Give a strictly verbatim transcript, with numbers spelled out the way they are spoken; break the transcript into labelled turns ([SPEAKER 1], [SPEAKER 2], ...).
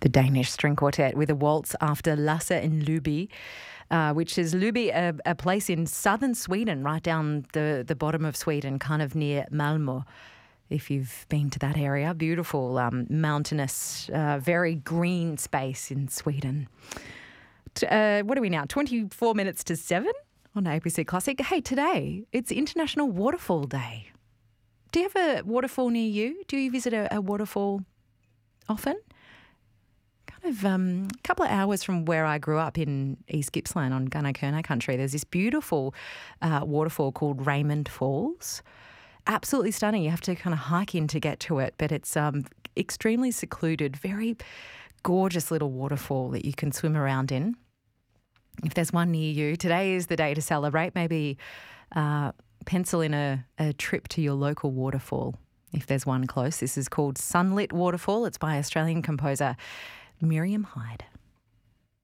[SPEAKER 1] The Danish string quartet with a waltz after Lasse in Luby, uh, which is Luby, a, a place in southern Sweden, right down the, the bottom of Sweden, kind of near Malmö. If you've been to that area, beautiful um, mountainous, uh, very green space in Sweden. T- uh, what are we now? twenty-four minutes to seven on A B C Classic. Hey, today it's International Waterfall Day. Do you have a waterfall near you? Do you visit a, a waterfall often? Kind of um, a couple of hours from where I grew up in East Gippsland on Gunnarkurnai country, there's this beautiful uh, waterfall called Raymond Falls. Absolutely stunning. You have to kind of hike in to get to it, but it's um, extremely secluded, very gorgeous little waterfall that you can swim around in. If there's one near you, today is the day to celebrate. Maybe uh, pencil in a, a trip to your local waterfall if there's one close. This is called Sunlit Waterfall. It's by Australian composer Miriam Hyde.